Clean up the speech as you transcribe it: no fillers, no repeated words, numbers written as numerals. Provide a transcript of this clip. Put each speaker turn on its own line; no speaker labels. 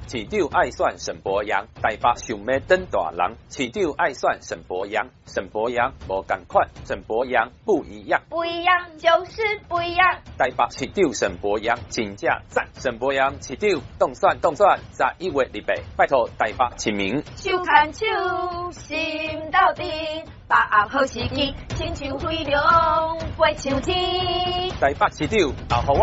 市长爱选沈博阳，台北想要当大人，市长爱选沈博阳，沈博阳无共款，沈博阳不一样，
不一样就是不一样。
台北市长沈博阳真正赞，沈博阳市长当选11月2日，拜托台北市民
手牵手，心斗阵，把握好时机，亲像飞龙飞上天。
台北市长也予我